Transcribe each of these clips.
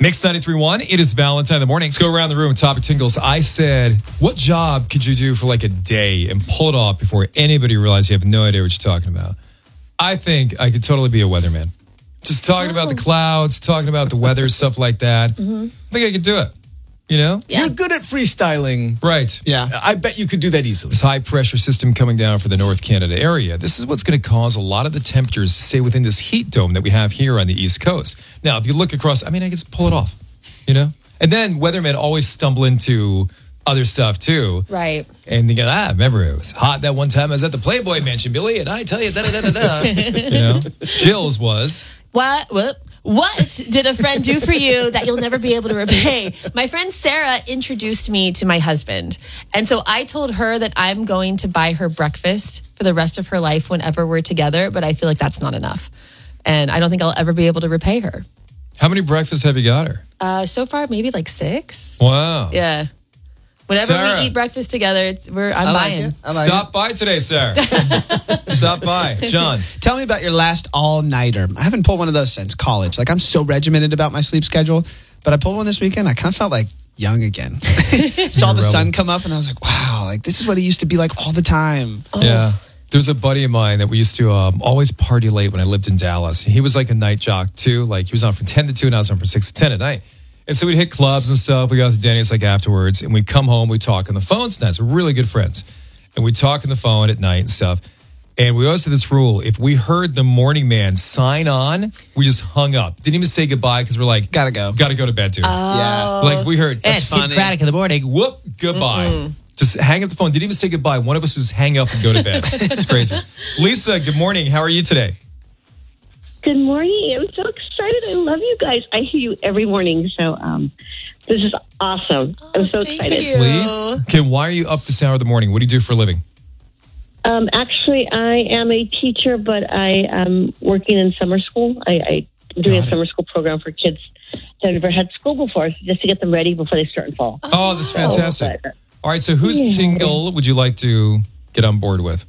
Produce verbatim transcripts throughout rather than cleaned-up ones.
Mix ninety-three point one, it is Valentine in the morning. Let's go around the room. Topic tingles. I said, what job could you do for like a day and pull it off before anybody realized you have no idea what you're talking about? I think I could totally be a weatherman. Just talking oh. about the clouds, talking about the weather, stuff like that. Mm-hmm. I think I could do it. You know? Yeah. You're good at freestyling. Right. Yeah. I bet you could do that easily. This high pressure system coming down for the North Canada area. This is what's going to cause a lot of the temperatures to stay within this heat dome that we have here on the East Coast. Now, if you look across, I mean, I guess pull it off, you know? And then weathermen always stumble into other stuff too. Right. And they go, ah, remember it was hot that one time I was at the Playboy Mansion, Billy, and I tell you, da da da da da. You know? Jill's was. What? What? What did a friend do for you that you'll never be able to repay? My friend Sarah introduced me to my husband. And so I told her that I'm going to buy her breakfast for the rest of her life whenever we're together, but I feel like that's not enough. And I don't think I'll ever be able to repay her. How many breakfasts have you got her? Uh, so far, maybe like six. Wow. Yeah. Whenever Sarah. we eat breakfast together, it's, we're I'm I like buying. it. I like Stop it. by today, Sarah. Stop by. John. Tell me about your last all-nighter. I haven't pulled one of those since college. Like, I'm so regimented about my sleep schedule, but I pulled one this weekend. I kind of felt like young again. Saw the sun come up, and I was like, wow, like this is what it used to be like all the time. Oh. Yeah. There's a buddy of mine that we used to um, always party late when I lived in Dallas. He was like a night jock, too. Like, he was on from ten to two, and I was on from six to ten at night. And so we'd hit clubs and stuff. We got to Denny's like afterwards, and we'd come home. We'd talk on the phone. Sometimes we're really good friends. And we'd talk on the phone at night and stuff. And we always had this rule. If we heard the morning man sign on, we just hung up. Didn't even say goodbye because we're like, Gotta go. Gotta go to bed, too. Oh. Yeah. Like we heard, That's it's funny. Craddock in the morning. Whoop, goodbye. Mm-mm. Just hang up the phone. Didn't even say goodbye. One of us just hang up and go to bed. It's crazy. Lisa, good morning. How are you today? Good morning. I'm so excited. I love you guys. I hear you every morning. So um, this is awesome. I'm so thank excited. you. Please. Okay, why are you up this hour of the morning? What do you do for a living? Um, actually, I am a teacher, but I am working in summer school. I, I'm doing Got a it. summer school program for kids that have never had school before, just to get them ready before they start in fall. Oh, that's fantastic. but- All right, so whose Yeah. tingle would you like to get on board with?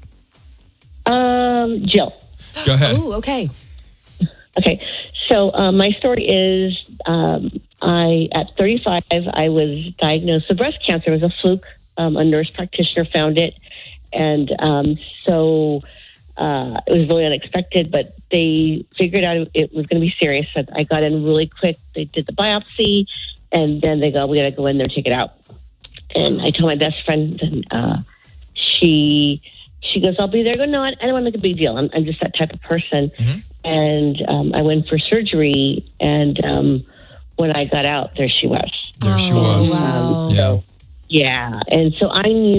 Um, Jill. Go ahead. Oh, okay. Okay, so um, my story is um, I at thirty-five, I was diagnosed with breast cancer. It was a fluke. Um, a nurse practitioner found it, and um, so uh, it was really unexpected. But they figured out it was going to be serious. So I got in really quick. They did the biopsy, and then they go, "We got to go in there and take it out." And I told my best friend, and uh, she she goes, "I'll be there." I go, "No, I, I don't want to make a big deal. I'm, I'm just that type of person." Mm-hmm. And um, I went for surgery, and um, when I got out, there she was. There she Oh, was. wow. Yeah. Yeah, and so I knew